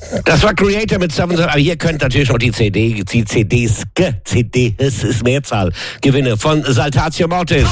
Das war Creator mit 7, aber hier könnt natürlich noch die CDs ist Mehrzahl, Gewinne von Saltatio Mortis.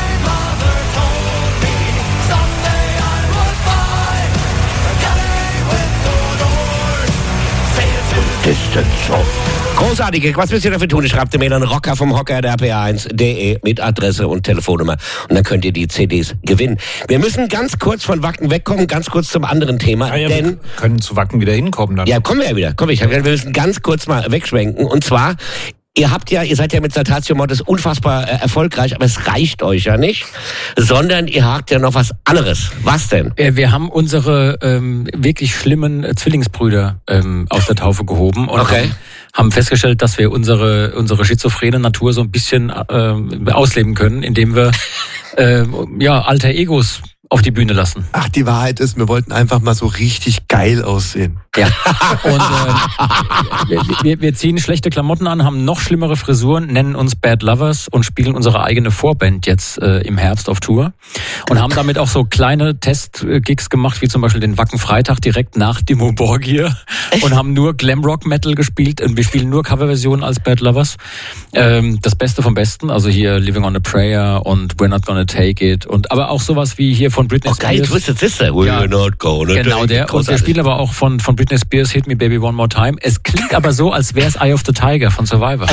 Großartig. Was müsst ihr dafür tun? Schreibt eine Mail an Rocker vom Hocker der RPA1.de mit Adresse und Telefonnummer und dann könnt ihr die CDs gewinnen. Wir müssen ganz kurz von Wacken wegkommen, ganz kurz zum anderen Thema. Ja, denn wir können zu Wacken wieder hinkommen dann. Ja, kommen wir ja wieder. Wir müssen ganz kurz mal wegschwenken und zwar... Ihr seid ja mit Saltatio Mortis unfassbar erfolgreich, aber es reicht euch ja nicht, sondern ihr habt ja noch was anderes. Was denn? Wir haben unsere wirklich schlimmen Zwillingsbrüder aus der Taufe gehoben und haben festgestellt, dass wir unsere schizophrene Natur so ein bisschen ausleben können, indem wir alter Egos auf die Bühne lassen. Ach, die Wahrheit ist, wir wollten einfach mal so richtig geil aussehen. Ja. Und wir ziehen schlechte Klamotten an, haben noch schlimmere Frisuren, nennen uns Bad Lovers und spielen unsere eigene Vorband jetzt im Herbst auf Tour. Und haben damit auch so kleine Testgigs gemacht, wie zum Beispiel den Wacken Freitag direkt nach Dimmu Borgir. Und haben nur Glamrock-Metal gespielt und wir spielen nur Coverversionen als Bad Lovers. Das Beste vom Besten, also hier Living on a Prayer und We're Not Gonna Take It. Aber auch sowas wie hier von Britney Spears. Geil, Twisted Sister. We're not gonna genau, take der. it. Und wir spielen aber auch von Britney Spears Hit Me Baby One More Time. Es klingt aber so, als wäre es Eye of the Tiger von Survivor.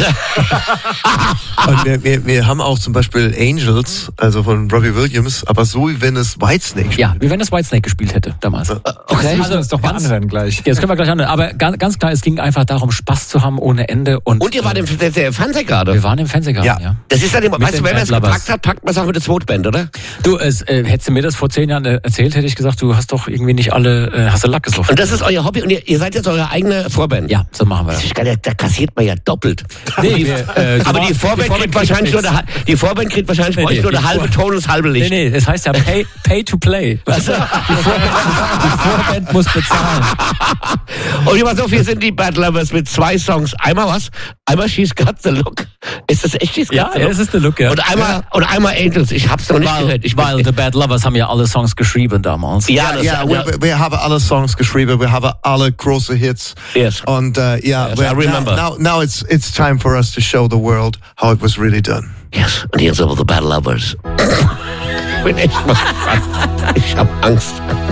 Und wir haben auch zum Beispiel Angels, also von Robbie Williams, aber so wie wenn es Whitesnake spielt. Ja, wie wenn es Whitesnake gespielt hätte damals. Okay, also das doch mal anhören gleich. Ja, das können wir gleich anhören. Aber ganz klar, es ging einfach darum, Spaß zu haben ohne Ende. Und ihr wart im Fernsehgarten? Wir waren im Fernsehgarten, ja. Das ist dann immer, weißt du, wenn man es gepackt hat, packt man es auch mit der Zweitband, oder? Du, hättest du mir das vor 10 Jahren erzählt, hätte ich gesagt, du hast doch irgendwie nicht alle, hast du Lack gesoffen. Und das ist euer Hobby und ihr seid jetzt eure eigene Vorband? Ja, so machen wir das. Das ist geil, da kassiert man ja doppelt. Nee, aber die Vorband kriegt wahrscheinlich nur bei euch nur eine halbe Ton und das halbe Licht. Nee, das heißt ja pay to play. Also, die Vorband muss bezahlen. Und über so viel sind die Bad Lovers mit 2 Songs. Einmal She's Got the Look. Ist das echt She's Got the Look? Ja, das ist der Look, ja. Und einmal Angels. Ich hab's noch nicht gehört. Weil The Bad Lovers haben ja alle Songs geschrieben damals. Ja, wir haben alle Songs geschrieben, wir haben alle große Hits. Yes. Und I remember. Now it's time for us to show the world how it was really done. Yes, und hier sind wir The Bad Lovers. Ich bin echt mal gespannt. Ich hab Angst.